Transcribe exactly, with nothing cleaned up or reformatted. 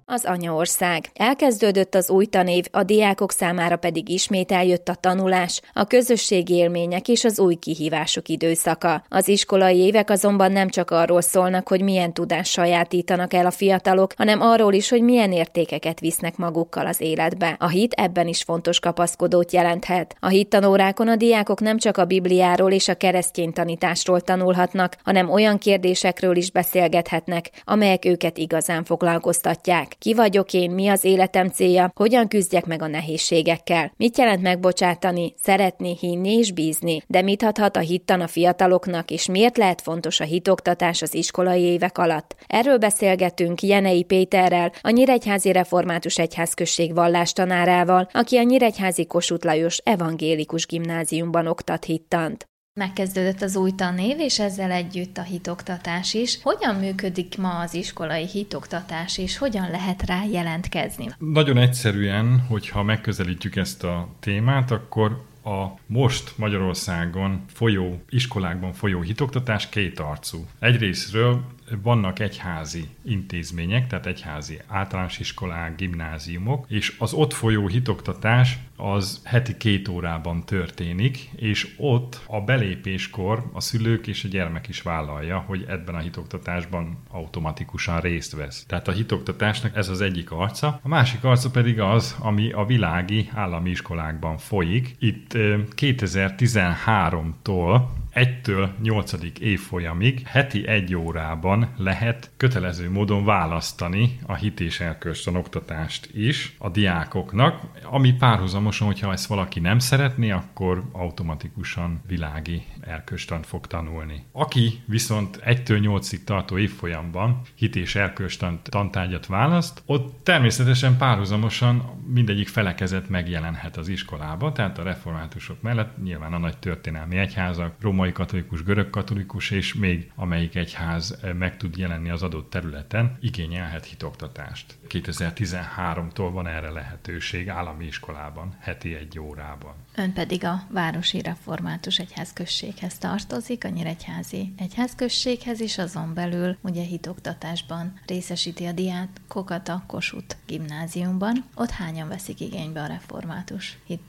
az anyaország. Elkezdődött az új tanév, a diákok számára pedig ismét eljött a tanulás, a közösségi élmények és az új kihívások időszaka. Az iskolai évek azonban nem csak arról szólnak, hogy milyen tudást sajátítanak el a fiatalok, hanem arról is, hogy milyen értékeket visznek magukkal az életbe. A hit ebben is fontos kapaszkodót jelenthet. A hittanórákon a diákok nem csak a Bibliáról és a keresztény tanításról tanulhatnak, hanem olyan kérdésekről is beszélgethetnek, amelyek őket igazán foglalkoztatják. Ki vagyok én, mi az életem célja, hogyan küzdjek meg a nehézségekkel, mit jelent megbocsátani, szeretni, hinni és bízni, de mit adhat a hittan a fiataloknak, és miért lehet fontos a hitoktatás az iskolai évek alatt. Erről beszélgetünk Jenei Péterrel, a Nyíregyházi Református Egyházközség vallástanárával, aki a nyíregyházi Kossuth Lajos Evangélikus Gimnáziumban oktat hittant. Megkezdődött az új tanév, és ezzel együtt a hitoktatás is. Hogyan működik ma az iskolai hitoktatás, és hogyan lehet rá jelentkezni? Nagyon egyszerűen, hogyha megközelítjük ezt a témát, akkor a most Magyarországon folyó, iskolákban folyó hitoktatás kétarcú. Egyrészről vannak egyházi intézmények, tehát egyházi általános iskolák, gimnáziumok, és az ott folyó hitoktatás az heti két órában történik, és ott a belépéskor a szülők és a gyermek is vállalja, hogy ebben a hitoktatásban automatikusan részt vesz. Tehát a hitoktatásnak ez az egyik arca. A másik arca pedig az, ami a világi állami iskolákban folyik. Itt kétezer-tizenháromtól egytől nyolcadik évfolyamig heti egy órában lehet kötelező módon választani a hit és erkölcstan oktatást is a diákoknak, ami párhuzamosan, hogyha ezt valaki nem szeretné, akkor automatikusan világi erkölcstant fog tanulni. Aki viszont egytől nyolcig tartó évfolyamban hit és erkölcstant tantárgyat választ, ott természetesen párhuzamosan mindegyik felekezet megjelenhet az iskolába, tehát a reformátusok mellett nyilván a nagy történelmi egyházak, római katolikus, görög katolikus, és még amelyik egyház meg tud jelenni az adott területen, igényelhet hitoktatást. kétezer-tizenháromtól van erre lehetőség állami iskolában, heti egy órában. Ön pedig a Városi Református Egyházközséghez tartozik, a Nyíregyházi Egyházközséghez, és azon belül ugye hitoktatásban részesíti a diákokat a Kossuth Gimnáziumban. Ott hányan veszik igénybe a református